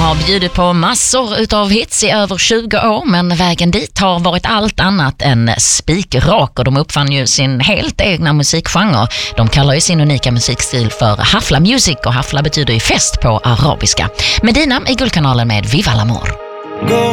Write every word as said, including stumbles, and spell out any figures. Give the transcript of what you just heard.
har bjudit på massor utav hits i över tjugo år, men vägen dit har varit allt annat än spikrak, och de uppfann ju sin helt egna musikgenre. De kallar ju sin unika musikstil för Hafla Music, och Hafla betyder ju fest på arabiska. Medina i Guldkanalen med Viva l'Amour.